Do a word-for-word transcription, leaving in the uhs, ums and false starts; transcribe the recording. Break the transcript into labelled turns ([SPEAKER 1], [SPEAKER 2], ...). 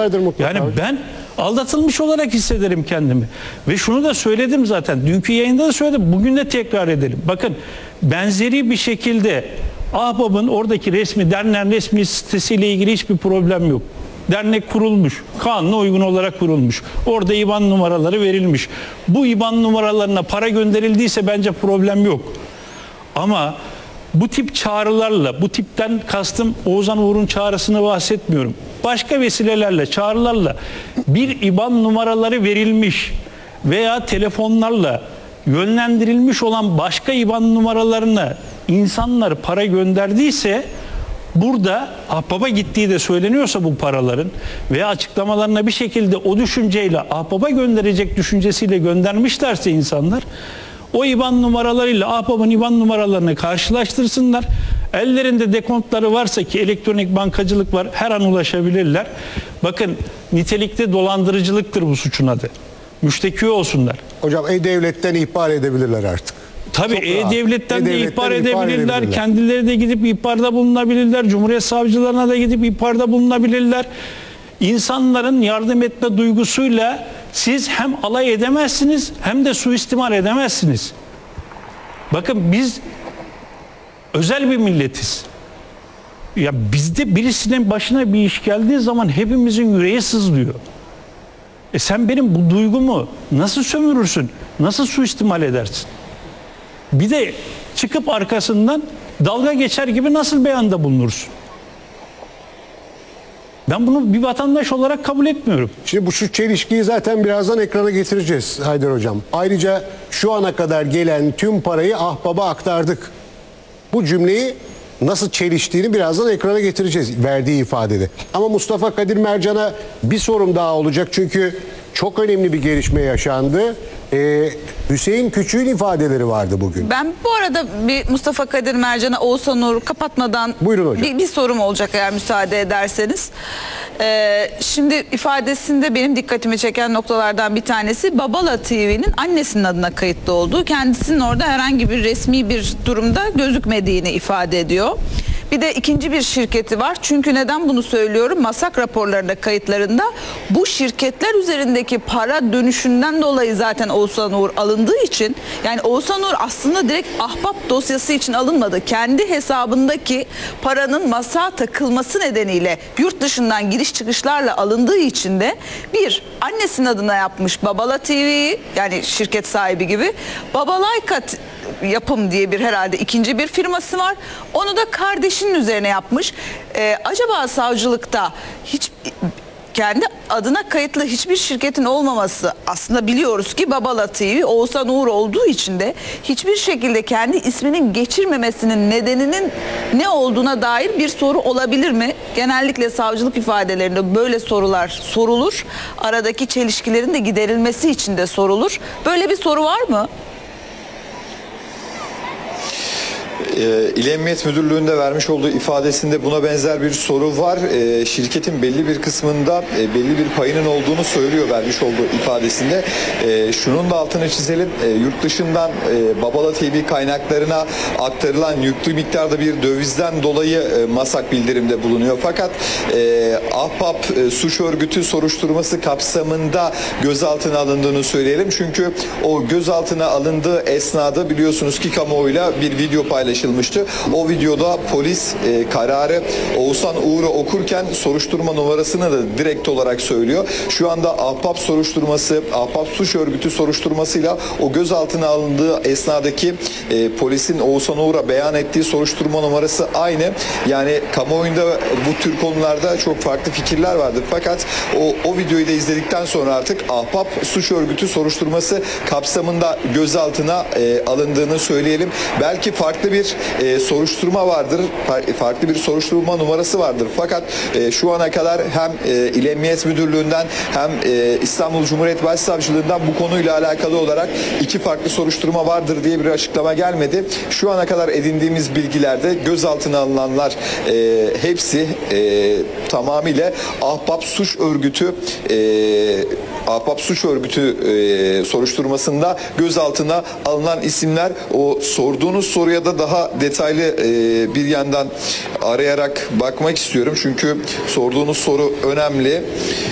[SPEAKER 1] vardır mutlaka.
[SPEAKER 2] Yani ben aldatılmış olarak hissederim kendimi. Ve şunu da söyledim zaten. Dünkü yayında da söyledim. Bugün de tekrar edelim. Bakın benzeri bir şekilde Ahbap'ın oradaki resmi, derneğin resmi sitesiyle ilgili hiçbir problem yok. Dernek kurulmuş. Kanuna uygun olarak kurulmuş. Orada İ B A N numaraları verilmiş. Bu İ B A N numaralarına para gönderildiyse bence problem yok. Ama bu tip çağrılarla, bu tipten kastım Oğuzhan Uğur'un çağrısını bahsetmiyorum. Başka vesilelerle, çağrılarla bir İ B A N numaraları verilmiş veya telefonlarla yönlendirilmiş olan başka İ B A N numaralarına insanlar para gönderdiyse, burada Ahbap'a gittiği de söyleniyorsa bu paraların veya açıklamalarına bir şekilde o düşünceyle Ahbap'a gönderecek düşüncesiyle göndermişlerse insanlar, o İ B A N numaralarıyla Ahbap'ın İ B A N numaralarını karşılaştırsınlar. Ellerinde dekontları varsa, ki elektronik bankacılık var, her an ulaşabilirler. Bakın, nitelikte dolandırıcılıktır bu suçun adı. Müşteki olsunlar.
[SPEAKER 1] Hocam E-Devlet'ten ihbar edebilirler artık.
[SPEAKER 2] Tabii E-Devlet'ten de ihbar
[SPEAKER 1] edebilirler.
[SPEAKER 2] edebilirler. Kendileri de gidip ihbarda bulunabilirler. Cumhuriyet savcılarına da gidip ihbarda bulunabilirler. İnsanların yardım etme duygusuyla siz hem alay edemezsiniz hem de suistimal edemezsiniz. Bakın, biz özel bir milletiz. Ya bizde birisinin başına bir iş geldiği zaman hepimizin yüreği sızlıyor. E sen benim bu duygumu nasıl sömürürsün? Nasıl suistimal edersin? Bir de çıkıp arkasından dalga geçer gibi nasıl beyanda bulunursun? Ben bunu bir vatandaş olarak kabul etmiyorum.
[SPEAKER 1] Şimdi bu şu çelişkiyi zaten birazdan ekrana getireceğiz Haydar Hocam. Ayrıca şu ana kadar gelen tüm parayı Ahbap'a aktardık. Bu cümleyi nasıl çeliştiğini birazdan ekrana getireceğiz verdiği ifadede. Ama Mustafa Kadir Mercan'a bir sorum daha olacak çünkü çok önemli bir gelişme yaşandı. Ee, Hüseyin Küçük'ün ifadeleri vardı bugün.
[SPEAKER 3] Ben bu arada bir Mustafa Kadir Mercan'a, Oğuzhan Uğur'u kapatmadan bir, bir sorum olacak eğer müsaade ederseniz. Ee, şimdi ifadesinde benim dikkatimi çeken noktalardan bir tanesi, Babala T V'nin annesinin adına kayıtlı olduğu, kendisinin orada herhangi bir resmi bir durumda gözükmediğini ifade ediyor. Bir de ikinci bir şirketi var. Çünkü neden bunu söylüyorum? Masak raporlarında, kayıtlarında bu şirketler üzerindeki para dönüşünden dolayı zaten Oğuzhan Uğur alındığı için, yani Oğuzhan Uğur aslında direkt Ahbap dosyası için alınmadı. Kendi hesabındaki paranın masağa takılması nedeniyle yurt dışından giriş çıkışlarla alındığı için de bir, annesinin adına yapmış Babala T V'yi, yani şirket sahibi gibi. Babalayka Yapım diye bir herhalde ikinci bir firması var. Onu da kardeşinin üzerine yapmış. Ee, acaba savcılıkta hiç kendi adına kayıtlı hiçbir şirketin olmaması, aslında biliyoruz ki Babala T V Oğuzhan Uğur olduğu için de hiçbir şekilde kendi isminin geçirmemesinin nedeninin ne olduğuna dair bir soru olabilir mi? Genellikle savcılık ifadelerinde böyle sorular sorulur. Aradaki çelişkilerin de giderilmesi için de sorulur. Böyle bir soru var mı?
[SPEAKER 4] İl Emniyet Müdürlüğü'nde vermiş olduğu ifadesinde buna benzer bir soru var. E, şirketin belli bir kısmında e, belli bir payının olduğunu söylüyor vermiş olduğu ifadesinde. E, şunun da altını çizelim. E, yurt dışından e, Babala T V kaynaklarına aktarılan yüklü miktarda bir dövizden dolayı e, masak bildirimde bulunuyor. Fakat e, Ahbap e, suç örgütü soruşturması kapsamında gözaltına alındığını söyleyelim. Çünkü o gözaltına alındığı esnada biliyorsunuz ki kamuoyuyla bir video paylaşılmıştı. O videoda polis e, kararı Oğuzhan Uğur'u okurken soruşturma numarasını da direkt olarak söylüyor. Şu anda Ahbap soruşturması, Ahbap suç örgütü soruşturmasıyla o gözaltına alındığı esnadaki e, polisin Oğuzhan Uğur'a beyan ettiği soruşturma numarası aynı. Yani kamuoyunda bu tür konularda çok farklı fikirler vardır. Fakat o, o videoyu da izledikten sonra artık Ahbap suç örgütü soruşturması kapsamında gözaltına e, alındığını söyleyelim. Belki farklı bir e, soruşturma vardır. Farklı bir soruşturma numarası vardır. Fakat e, şu ana kadar hem e, İl Emniyet Müdürlüğü'nden hem e, İstanbul Cumhuriyet Başsavcılığı'ndan bu konuyla alakalı olarak iki farklı soruşturma vardır diye bir açıklama gelmedi. Şu ana kadar edindiğimiz bilgilerde gözaltına alınanlar e, hepsi e, tamamıyla Ahbap suç örgütü e, Ahbap suç örgütü e, soruşturmasında gözaltına alınan isimler. O sorduğunuz soruya da daha detaylı e, bir yandan arayarak bakmak istiyorum. Çünkü sorduğunuz soru önemli.